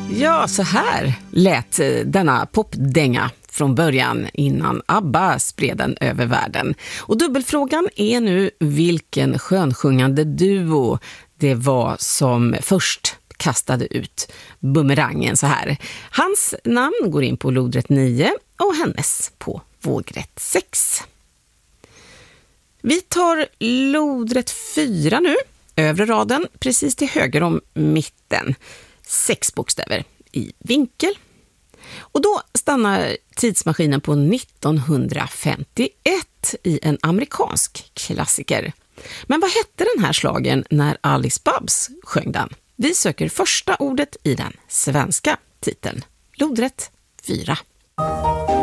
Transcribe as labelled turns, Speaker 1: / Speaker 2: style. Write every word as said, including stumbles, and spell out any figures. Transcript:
Speaker 1: Ja, så här lät denna popdänga från början innan ABBA spred den över världen. Och dubbelfrågan är nu vilken skönsjungande duo det var som först kastade ut bumerangen så här. Hans namn går in på lodrätt nio och hennes på vågrätt sex. Vi tar lodrätt fyra nu, övre raden precis till höger om mitten. Sex bokstäver i vinkel. Och då stannar tidsmaskinen på nittonhundrafemtioett i en amerikansk klassiker. Men vad hette den här slagen när Alice Babs sjöng den? Vi söker första ordet i den svenska titeln. Lodrätt fyra.